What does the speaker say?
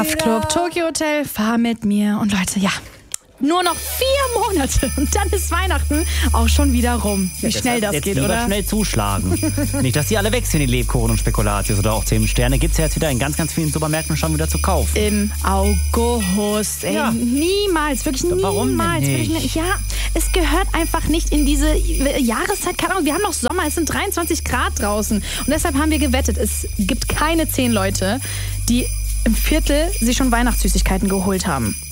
Club Tokyo Hotel, fahr mit mir. Und Leute, ja, nur noch 4 Monate und dann ist Weihnachten auch schon wieder rum. Wie schnell das jetzt geht, lieber oder? Schnell zuschlagen. Nicht, dass die alle weg sind, die Lebkuchen und Spekulatius oder auch 10 Sterne. Gibt's ja jetzt wieder in ganz, ganz vielen Supermärkten schon wieder zu kaufen. Im August. Ey, Ja. Niemals, wirklich niemals. Warum denn nicht? Wirklich nicht. Ja, es gehört einfach nicht in diese Jahreszeit. Keine Ahnung, wir haben noch Sommer, es sind 23 Grad draußen. Und deshalb haben wir gewettet, es gibt keine 10 Leute, die im Viertel sich schon Weihnachtssüßigkeiten geholt haben.